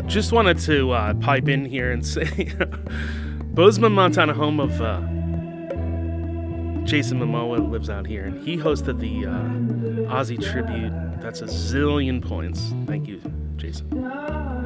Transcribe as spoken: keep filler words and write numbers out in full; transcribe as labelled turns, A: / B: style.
A: Just wanted to uh, pipe in here and say Bozeman, Montana, home of uh, Jason Momoa, lives out here, and he hosted the uh, Ozzy tribute. That's a zillion points. Thank you, Jason.